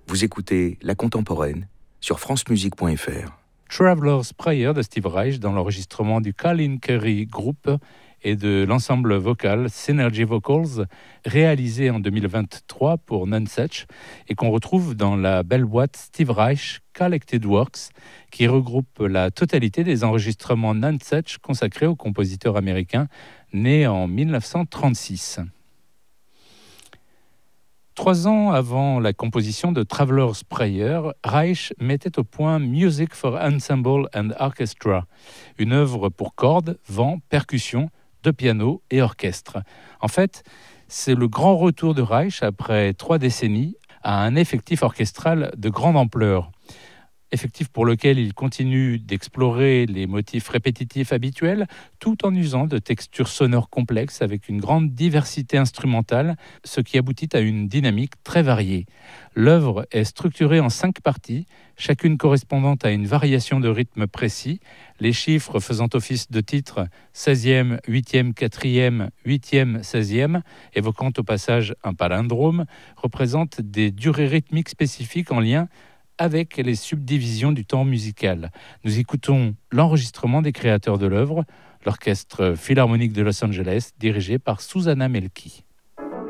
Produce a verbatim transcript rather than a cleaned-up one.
Vous écoutez La Contemporaine sur francemusique point f r. Traveler's Prayer de Steve Reich dans l'enregistrement du Colin Currie Group et de l'ensemble vocal Synergy Vocals, réalisé en deux mille vingt-trois pour Nonesuch et qu'on retrouve dans la belle boîte Steve Reich Collected Works, qui regroupe la totalité des enregistrements Nonesuch consacrés au compositeur américain né en dix-neuf cent trente-six. Trois ans avant la composition de Traveler's Prayer, Reich mettait au point Music for Ensemble and Orchestra, une œuvre pour cordes, vent, percussions, de piano et orchestre. En fait, c'est le grand retour de Reich après trois décennies à un effectif orchestral de grande ampleur. Effectif pour lequel il continue d'explorer les motifs répétitifs habituels tout en usant de textures sonores complexes avec une grande diversité instrumentale, ce qui aboutit à une dynamique très variée. L'œuvre est structurée en cinq parties, chacune correspondante à une variation de rythme précis, les chiffres faisant office de titres seizième, huitième, quatrième, huitième, seizième, évoquant au passage un palindrome, représentent des durées rythmiques spécifiques en lien avec les subdivisions du temps musical. Nous écoutons l'enregistrement des créateurs de l'œuvre, l'Orchestre Philharmonique de Los Angeles, dirigé par Susannah Melki.